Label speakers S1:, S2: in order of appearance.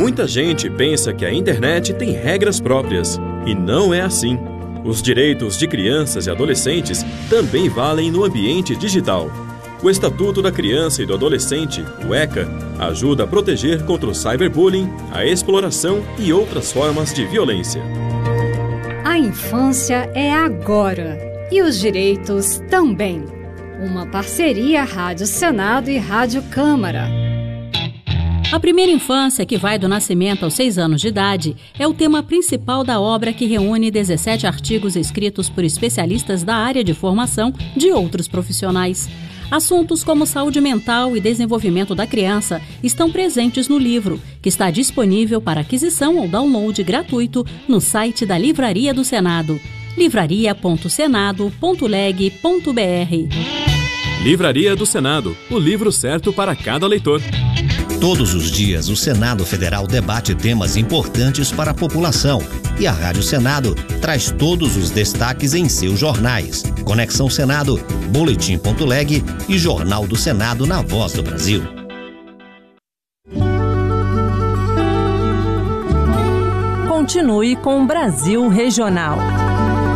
S1: Muita gente pensa que a internet tem regras próprias, e não é assim. Os direitos de crianças e adolescentes também valem no ambiente digital. O Estatuto da Criança e do Adolescente, o ECA, ajuda a proteger contra o cyberbullying, a exploração e outras formas de violência.
S2: A infância é agora e os direitos também. Uma parceria Rádio Senado e Rádio Câmara.
S3: A primeira infância, que vai do nascimento aos 6 anos de idade, é o tema principal da obra que reúne 17 artigos escritos por especialistas da área de formação de outros profissionais. Assuntos como saúde mental e desenvolvimento da criança estão presentes no livro, que está disponível para aquisição ou download gratuito no site da Livraria do Senado, livraria.senado.leg.br.
S1: Livraria do Senado, o livro certo para cada leitor.
S4: Todos os dias, o Senado Federal debate temas importantes para a população e a Rádio Senado traz todos os destaques em seus jornais. Conexão Senado, Boletim.leg e Jornal do Senado na Voz do Brasil.
S5: Continue com o Brasil Regional.